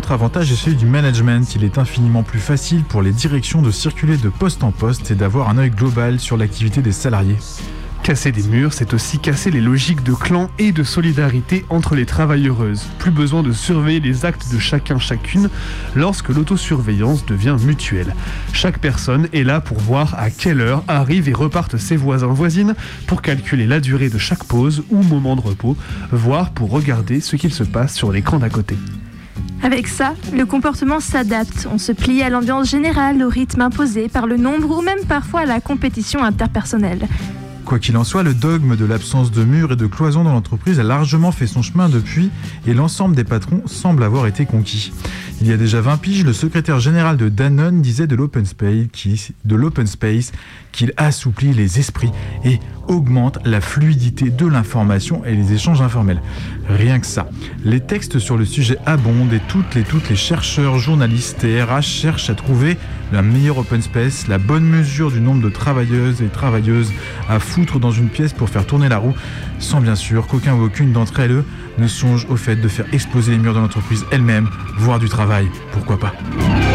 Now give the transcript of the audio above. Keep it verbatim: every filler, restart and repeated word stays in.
autre avantage est celui du management. Il est infiniment plus facile pour les directions de circuler de poste en poste et d'avoir un œil global sur l'activité des salariés. Casser des murs, c'est aussi casser les logiques de clan et de solidarité entre les travailleuses. Plus besoin de surveiller les actes de chacun chacune lorsque l'autosurveillance devient mutuelle. Chaque personne est là pour voir à quelle heure arrivent et repartent ses voisins voisines, pour calculer la durée de chaque pause ou moment de repos, voire pour regarder ce qu'il se passe sur l'écran d'à côté. Avec ça, le comportement s'adapte. On se plie à l'ambiance générale, au rythme imposé par le nombre ou même parfois à la compétition interpersonnelle. Quoi qu'il en soit, le dogme de l'absence de murs et de cloisons dans l'entreprise a largement fait son chemin depuis et l'ensemble des patrons semble avoir été conquis. Il y a déjà vingt piges, le secrétaire général de Danone disait de l'open space, qui, de l'open space qu'il assouplit les esprits et augmente la fluidité de l'information et les échanges informels. Rien que ça. Les textes sur le sujet abondent et toutes les, toutes les chercheurs, journalistes et R H cherchent à trouver la meilleure open space, la bonne mesure du nombre de travailleuses et travailleuses à foutre dans une pièce pour faire tourner la roue, sans bien sûr qu'aucun ou aucune d'entre elles ne songe au fait de faire exploser les murs de l'entreprise elle-même, voire du travail, pourquoi pas.